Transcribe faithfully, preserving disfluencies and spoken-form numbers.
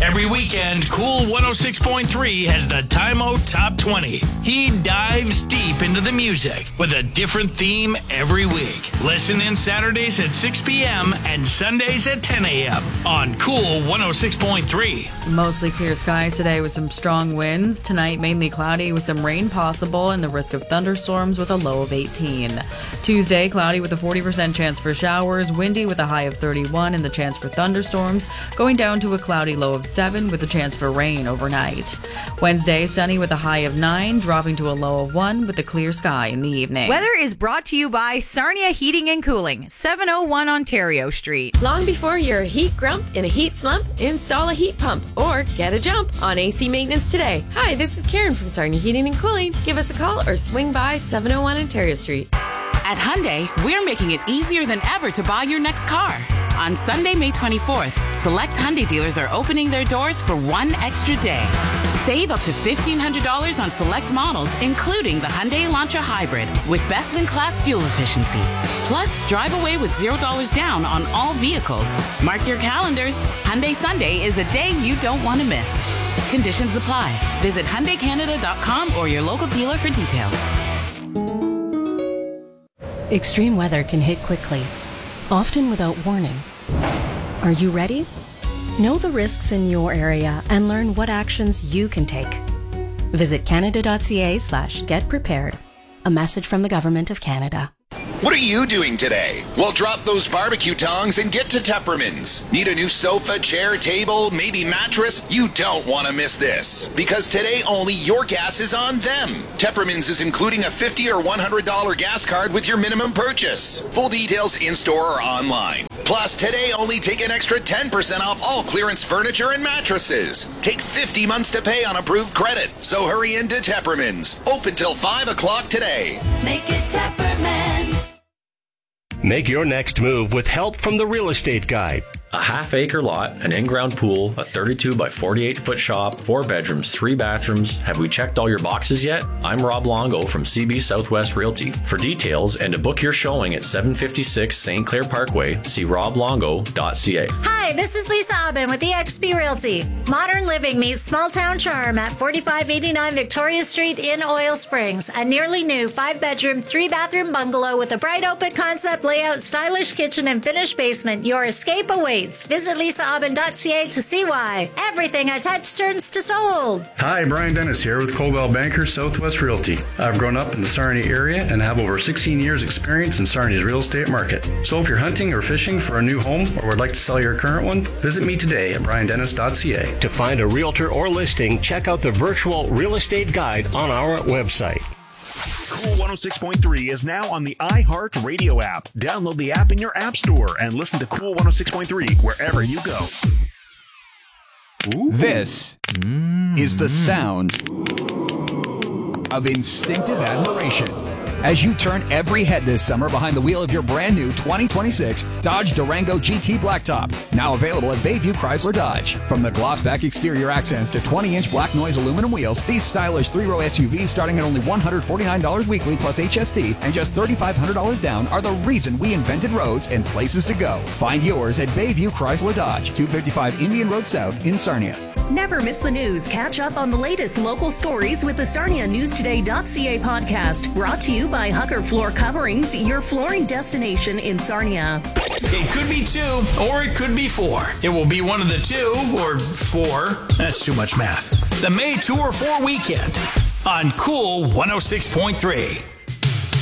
Every weekend, Cool one oh six point three has the Time Out Top twenty. He dives deep into the music with a different theme every week. Listen in Saturdays at six p.m. and Sundays at ten a.m. on Cool one oh six point three. Mostly clear skies today with some strong winds. Tonight, mainly cloudy with some rain possible and the risk of thunderstorms with a low of eighteen. Tuesday, cloudy with a forty percent chance for showers, windy with a high of thirty-one and the chance for thunderstorms, going down to a cloudy low of seven with a chance for rain overnight. Wednesday, sunny with a high of nine, dropping to a low of one with a clear sky in the evening. Weather is brought to you by Sarnia Heating and Cooling, seven oh one Ontario Street. Long before you're a heat grump in a heat slump, install a heat pump or get a jump on A C maintenance today. Hi, this is Karen from Sarnia Heating and Cooling. Give us a call or swing by seven oh one Ontario Street. At Hyundai, we're making it easier than ever to buy your next car. On Sunday, May twenty-fourth, select Hyundai dealers are opening their doors for one extra day. Save up to fifteen hundred dollars on select models, including the Hyundai Elantra Hybrid, with best-in-class fuel efficiency. Plus, drive away with zero dollars down on all vehicles. Mark your calendars. Hyundai Sunday is a day you don't want to miss. Conditions apply. Visit Hyundai Canada dot com or your local dealer for details. Extreme weather can hit quickly, often without warning. Are you ready? Know the risks in your area and learn what actions you can take. Visit Canada.ca slash get prepared. A message from the Government of Canada. What are you doing today? Well, drop those barbecue tongs and get to Tepperman's. Need a new sofa, chair, table, maybe mattress? You don't want to miss this. Because today only your gas is on them. Tepperman's is including a fifty dollars or one hundred dollars gas card with your minimum purchase. Full details in-store or online. Plus, today only take an extra ten percent off all clearance furniture and mattresses. Take fifty months to pay on approved credit. So hurry into Tepperman's. Open till five o'clock today. Make it Tepperman's. Make your next move with help from the Real Estate Guide. A half-acre lot, an in-ground pool, a thirty-two by forty-eight foot shop, four bedrooms, three bathrooms. Have we checked all your boxes yet? I'm Rob Longo from C B Southwest Realty. For details and to book your showing at seven fifty-six Saint Clair Parkway, see rob longo dot c a. Hi, this is Lisa Aubin with E X P Realty. Modern living meets small town charm at forty-five eighty-nine Victoria Street in Oil Springs. A nearly new five-bedroom, three-bathroom bungalow with a bright open concept layout, stylish kitchen, and finished basement. Your escape awaits. Visit lisa aubin dot c a to see why. Everything I touch turns to sold. Hi, Brian Dennis here with Coldwell Banker Southwest Realty. I've grown up in the Sarnia area and have over sixteen years experience in Sarnia's real estate market. So if you're hunting or fishing for a new home or would like to sell your current one, visit me today at brian dennis dot c a. To find a realtor or listing, check out the virtual real estate guide on our website. Cool one oh six point three is now on the iHeart Radio app. Download the app in your app store and listen to Cool one oh six point three wherever you go. Ooh. This mm. is the sound of instinctive admiration as you turn every head this summer behind the wheel of your brand new twenty twenty-six Dodge Durango G T Blacktop. Now available at Bayview Chrysler Dodge. From the gloss-back exterior accents to twenty inch black noise aluminum wheels, these stylish three-row S U Vs starting at only one hundred forty-nine dollars weekly plus H S T and just three thousand five hundred dollars down are the reason we invented roads and places to go. Find yours at Bayview Chrysler Dodge, two fifty-five Indian Road South in Sarnia. Never miss the news. Catch up on the latest local stories with the Sarnia News Today dot c a podcast. Brought to you by Hucker Floor Coverings, your flooring destination in Sarnia. It could be two, or it could be four. It will be one of the two, or four. That's too much math. The May two or four weekend on Cool one oh six point three.